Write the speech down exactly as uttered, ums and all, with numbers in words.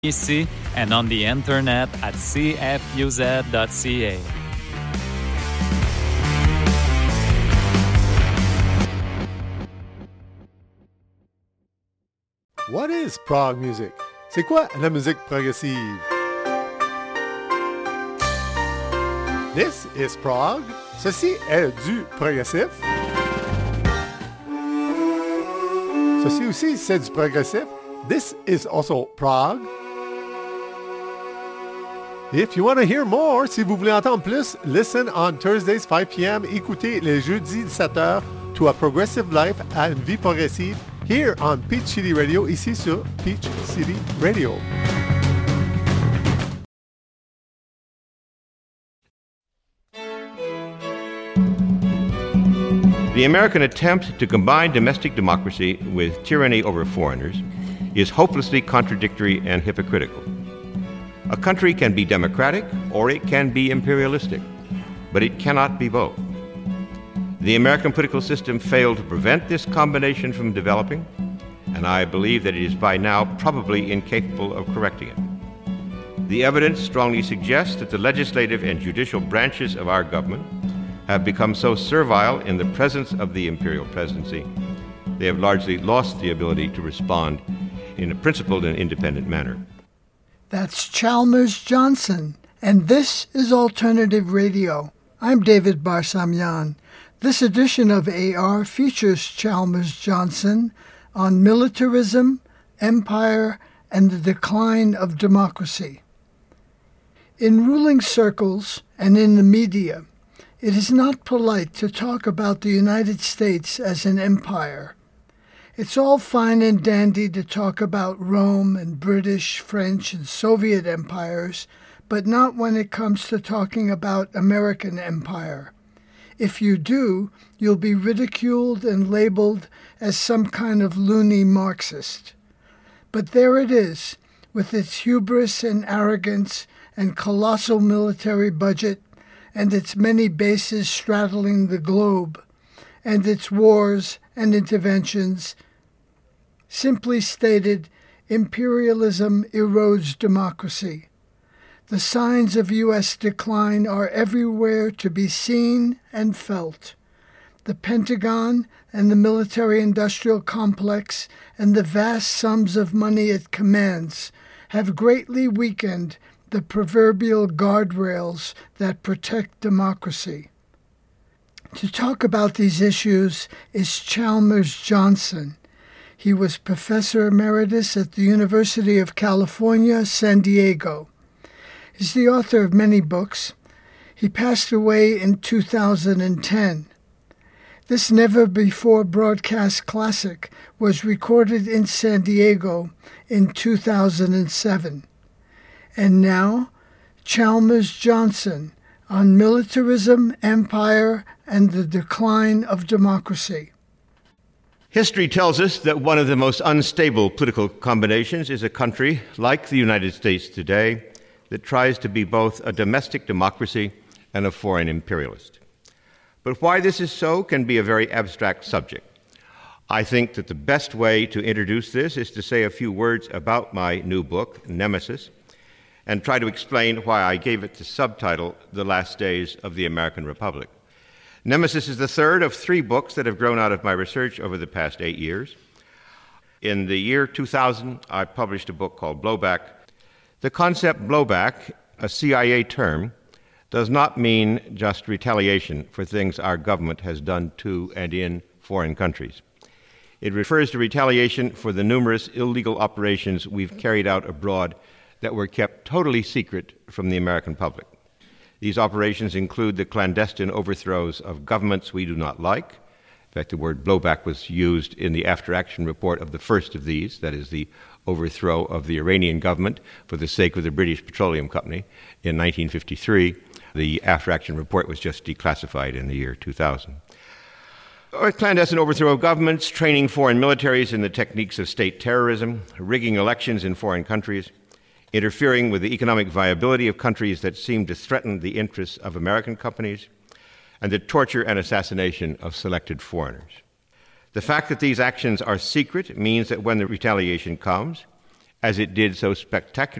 Ici and on the internet at c f u z dot c a. What is prog music? C'est quoi la musique progressive? This is prog. Ceci est du progressif. Ceci aussi, c'est du progressif. This is also prog. If you want to hear more, si vous voulez entendre plus, listen on Thursdays five p.m. Écoutez les jeudis dix-sept heures to a progressive life à une vie progressive here on Peach City Radio, ici sur Peach City Radio. The American attempt to combine domestic democracy with tyranny over foreigners is hopelessly contradictory and hypocritical. A country can be democratic or it can be imperialistic, but it cannot be both. The American political system failed to prevent this combination from developing, and I believe that it is by now probably incapable of correcting it. The evidence strongly suggests that the legislative and judicial branches of our government have become so servile in the presence of the imperial presidency, they have largely lost the ability to respond in a principled and independent manner. That's Chalmers Johnson, and this is Alternative Radio. I'm David Barsamian. This edition of A R features Chalmers Johnson on militarism, empire, and the decline of democracy. In ruling circles and in the media, it is not polite to talk about the United States as an empire. It's all fine and dandy to talk about Rome and British, French, and Soviet empires, but not when it comes to talking about American empire. If you do, you'll be ridiculed and labeled as some kind of loony Marxist. But there it is, with its hubris and arrogance and colossal military budget, and its many bases straddling the globe, and its wars and interventions. Simply stated, imperialism erodes democracy. The signs of U S decline are everywhere to be seen and felt. The Pentagon and the military-industrial complex and the vast sums of money it commands have greatly weakened the proverbial guardrails that protect democracy. To talk about these issues is Chalmers Johnson. He was Professor Emeritus at the University of California, San Diego. He's the author of many books. He passed away in two thousand ten. This never-before-broadcast classic was recorded in San Diego in two thousand seven. And now, Chalmers Johnson on militarism, empire, and the decline of democracy. History tells us that one of the most unstable political combinations is a country like the United States today that tries to be both a domestic democracy and a foreign imperialist. But why this is so can be a very abstract subject. I think that the best way to introduce this is to say a few words about my new book, Nemesis, and try to explain why I gave it the subtitle, The Last Days of the American Republic. Nemesis is the third of three books that have grown out of my research over the past eight years. In the year two thousand, I published a book called Blowback. The concept blowback, a C I A term, does not mean just retaliation for things our government has done to and in foreign countries. It refers to retaliation for the numerous illegal operations we've carried out abroad that were kept totally secret from the American public. These operations include the clandestine overthrows of governments we do not like. In fact, the word blowback was used in the after-action report of the first of these, that is the overthrow of the Iranian government for the sake of the British Petroleum Company in nineteen fifty-three. The after-action report was just declassified in the year two thousand. Or clandestine overthrow of governments, training foreign militaries in the techniques of state terrorism, rigging elections in foreign countries, interfering with the economic viability of countries that seem to threaten the interests of American companies, and the torture and assassination of selected foreigners. The fact that these actions are secret means that when the retaliation comes, as it did so spectacularly